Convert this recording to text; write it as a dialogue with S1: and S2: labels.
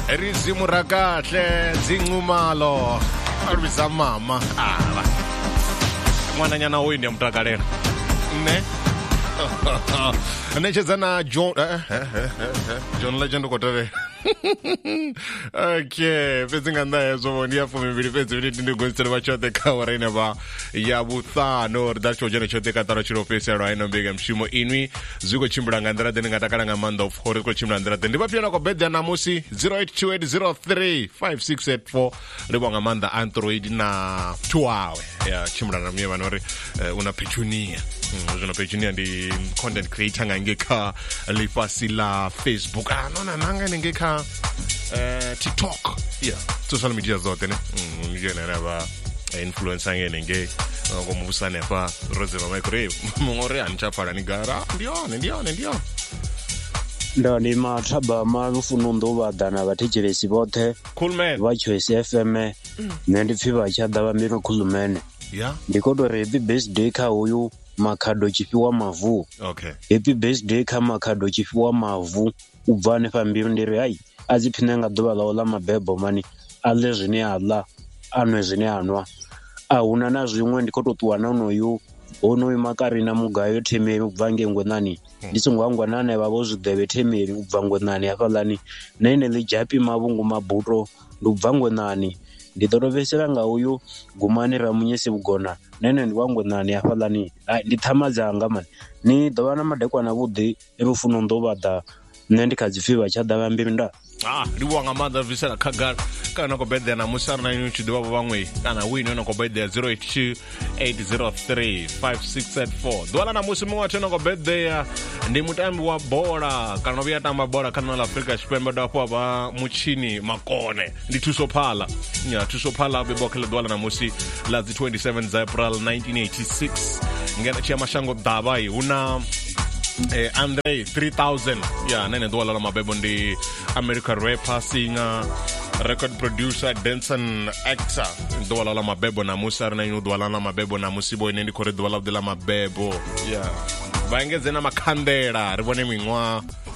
S1: Rizimu rakahle zinqumalo aribisa mama khala mwananyana wini mtakalera ne anechezana John Legend kotare okay fetsinga ndayezo vonia for me fetsi vini ndi gonstera vachote kawara ina ba ya buthano dacho jene chote katara chiro pesa raino bega mshimo inwi zuko chimbulanga ndara deni ngatakala nga manda of hore ko chimbulanga ndara deni bapyana ko bedya namusi 0828035684 libonga manda Android na tuawe ya chimbulanga mie vanori una pechunia una pechunia ndi content creator ngeka lifasi la Facebook nona nanga ngeka TikTok social media zote ne ngene raba influencer ngene nge komubusane fa roze mama ikore mongore anchapara ni gara ndio
S2: ndani mathaba malufuno ndo badana bategeresi bothe
S1: cool man
S2: ba Choice FM nendi pfiba chada ba mino cool man ndikodo happy birthday kha uyu makhado chifiwa mavu
S1: okay
S2: happy birthday kha makhado chifiwa mavu ubvane pambiri ndiri hai aziphinanga dova la mabebo mani ale zvine ala anwe zvine anwa ahuna na zvimwe ndikototuwana unoyu onoyu makarina mugayo temeri ubva ngengwenani ndisingwangwanana babo zvidebe temeri ubva ngwenani afalani nene lijapi mavungu mabuto ndubva ngwenani nditorovesera nga uyu gumane ramunyesi bugona nene ndwangwenani afalani ndithamaza anga mani ni dovana madekwana vudi erufuno ndobada nendikadzifiwa chadava mbiri nda
S1: riwanga manda visera kagara kana ko bedde na musara na inu chidiwa bamwe kana wino na ko bedde 0828035684 dwala na musimu wa tena ko bedde ndi mutambi wa bola kana bya tamba bola kana la Africa Chipembe da kwa ba muchini makone ndi tusophala tusophala bebokela dwala na musi la 27 za April 1986 ngena chia mashango dabai una Andre 3000 nene dwala la mabebo ndi America rapper singer record producer dancer actor dwala la mabebo na musar na inu dwala la mabebo na musibo inendi kore dwala la mabebo baingeze na makhandela ribone mingwa